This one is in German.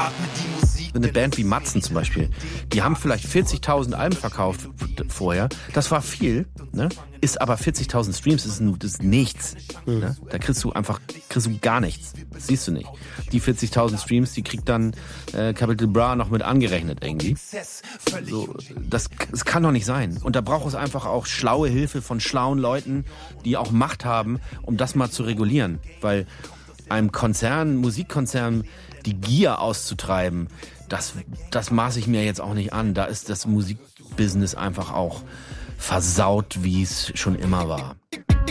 Eine Band wie Matzen zum Beispiel, die haben vielleicht 40.000 Alben verkauft vorher. Das war viel, ne? Ist aber 40.000 Streams, das ist nichts. Ne? Da kriegst du gar nichts. Das siehst du nicht. Die 40.000 Streams, die kriegt dann Capital Bra noch mit angerechnet irgendwie. So, das kann doch nicht sein. Und da braucht es einfach auch schlaue Hilfe von schlauen Leuten, die auch Macht haben, um das mal zu regulieren. Weil einem Musikkonzern, die Gier auszutreiben, das maße ich mir jetzt auch nicht an. Da ist das Musikbusiness einfach auch versaut, wie es schon immer war.